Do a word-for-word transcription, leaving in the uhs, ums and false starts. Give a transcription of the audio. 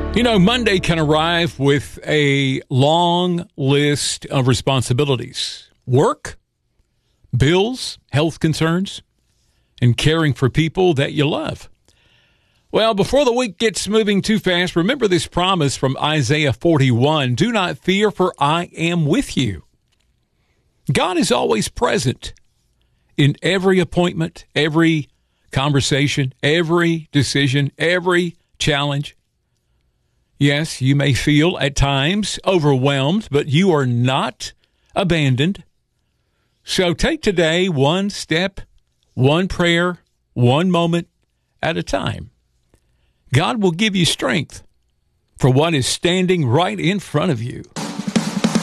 You know, Monday can arrive with a long list of responsibilities. Work, bills, health concerns, and caring for people that you love. Well, before the week gets moving too fast, remember this promise from Isaiah forty-one. Do not fear, for I am with you. God is always present in every appointment, every conversation, every decision, every challenge. Yes, you may feel at times overwhelmed, but you are not abandoned. So take today one step, one prayer, one moment at a time. God will give you strength for what is standing right in front of you.